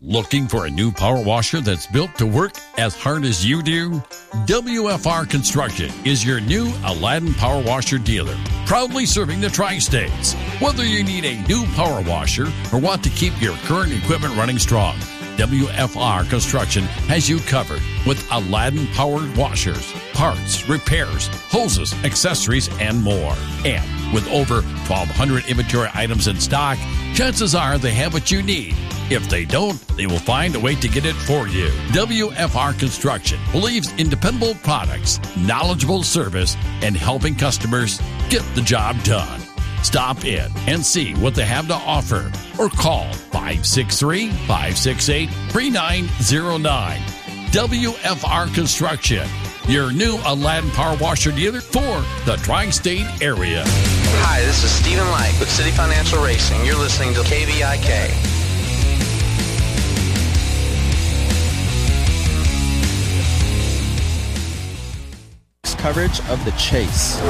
Looking for a new power washer that's built to work as hard as you do? WFR Construction is your new Aladdin Power Washer dealer, proudly serving the Tri-States. Whether you need a new power washer or want to keep your current equipment running strong, WFR Construction has you covered with Aladdin powered washers, parts, repairs, hoses, accessories, and more. And with over 1,200 inventory items in stock, chances are they have what you need. If they don't, they will find a way to get it for you. WFR Construction believes in dependable products, knowledgeable service, and helping customers get the job done. Stop in and see what they have to offer or call 563-568-3909. WFR Construction, your new Aladdin Power Washer dealer for the Tri-State area. Hi, this is Stephen Light with City Financial Racing. You're listening to KVIK. Coverage of the chase.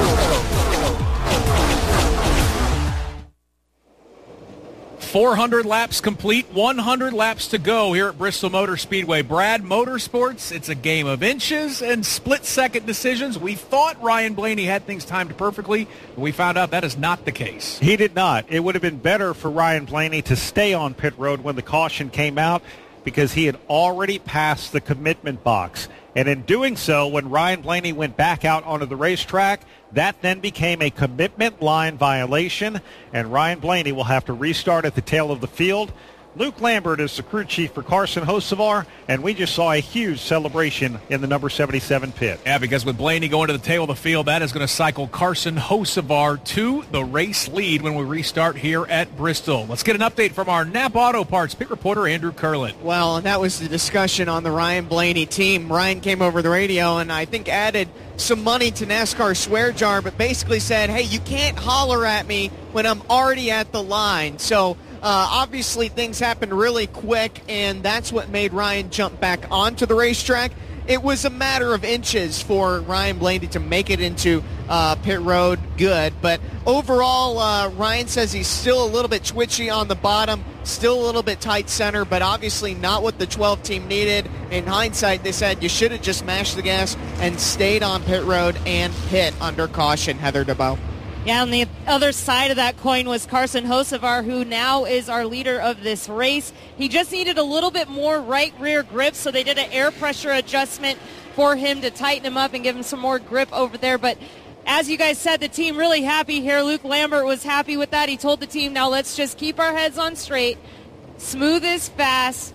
.400 laps complete, 100 laps to go here at Bristol Motor Speedway. Brad, motorsports, it's a game of inches and split-second decisions. We thought Ryan Blaney had things timed perfectly, but we found out that is not the case. He did not. It would have been better for Ryan Blaney to stay on pit road when the caution came out because he had already passed the commitment box. And in doing so, when Ryan Blaney went back out onto the racetrack, that then became a commitment line violation, and Ryan Blaney will have to restart at the tail of the field. Luke Lambert is the crew chief for Carson Hocevar, and we just saw a huge celebration in the number 77 pit. Yeah, because with Blaney going to the tail of the field, that is going to cycle Carson Hocevar to the race lead when we restart here at Bristol. Let's get an update from our Napa Auto Parts pit reporter, Andrew Curlin. Well, and that was the discussion on the Ryan Blaney team. Ryan came over the radio and I think added some money to NASCAR swear jar, but basically said, hey, you can't holler at me when I'm already at the line. So obviously things happened really quick, and that's what made Ryan jump back onto the racetrack. It was a matter of inches for Ryan Blaney to make it into pit road good. But overall, Ryan says he's still a little bit twitchy on the bottom, still a little bit tight center, but obviously not what the 12 team needed. In hindsight, they said you should have just mashed the gas and stayed on pit road and pit under caution. Heather DeBow. Yeah, on the other side of that coin was Carson Hocevar, who now is our leader of this race. He just needed a little bit more right rear grip, so they did an air pressure adjustment for him to tighten him up and give him some more grip over there. But as you guys said, the team really happy here. Luke Lambert was happy with that. He told the team, now let's just keep our heads on straight, smooth as fast,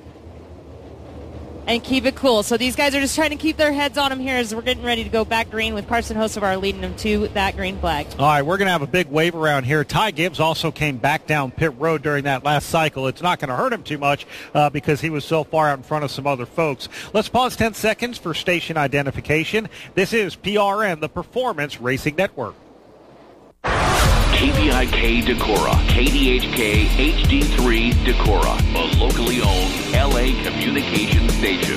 and keep it cool. So these guys are just trying to keep their heads on them here as we're getting ready to go back green with Carson Hocevar leading them to that green flag. All right, we're going to have a big wave around here. Ty Gibbs also came back down pit road during that last cycle. It's not going to hurt him too much because he was so far out in front of some other folks. Let's pause 10 seconds for station identification. This is PRN, the Performance Racing Network. KVIK Decorah, KDHK HD3 Decorah, a locally owned LA communication station.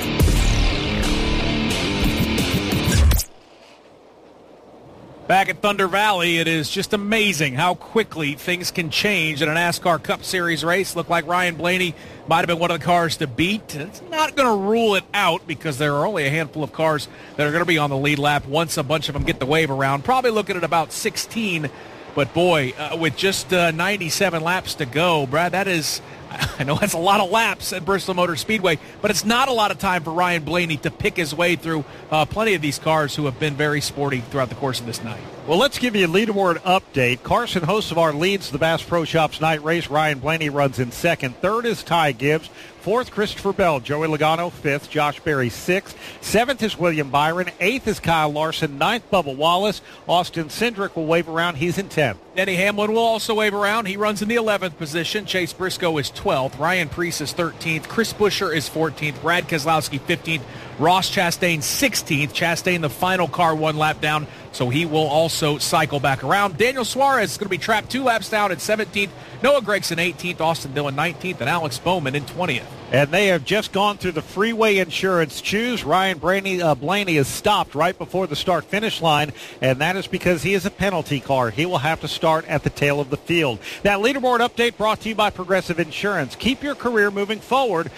Back at Thunder Valley, it is just amazing how quickly things can change in a NASCAR Cup Series race. Looked like Ryan Blaney might have been one of the cars to beat. It's not going to rule it out because there are only a handful of cars that are going to be on the lead lap once a bunch of them get the wave around. Probably looking at about 16. But, boy, with just 97 laps to go, Brad, that is, I know that's a lot of laps at Bristol Motor Speedway, but it's not a lot of time for Ryan Blaney to pick his way through plenty of these cars who have been very sporty throughout the course of this night. Well, let's give you a leaderboard update. Carson Hocevar leads the Bass Pro Shops night race. Ryan Blaney runs in second. Third is Ty Gibbs. Fourth, Christopher Bell. Joey Logano, fifth. Josh Berry, sixth. Seventh is William Byron. Eighth is Kyle Larson. Ninth, Bubba Wallace. Austin Cindric will wave around. He's in 10th. Denny Hamlin will also wave around. He runs in the 11th position. Chase Briscoe is 12th. Ryan Preece is 13th. Chris Buescher is 14th. Brad Keselowski, 15th. Ross Chastain, 16th. Chastain, the final car, one lap down, so he will also cycle back around. Daniel Suarez is going to be trapped 2 laps down at 17th. Noah Gragson, 18th. Austin Dillon, 19th. And Alex Bowman in 20th. And they have just gone through the freeway insurance choose. Ryan Blaney is stopped right before the start-finish line, and that is because he is a penalty car. He will have to start at the tail of the field. That leaderboard update brought to you by Progressive Insurance. Keep your career moving forward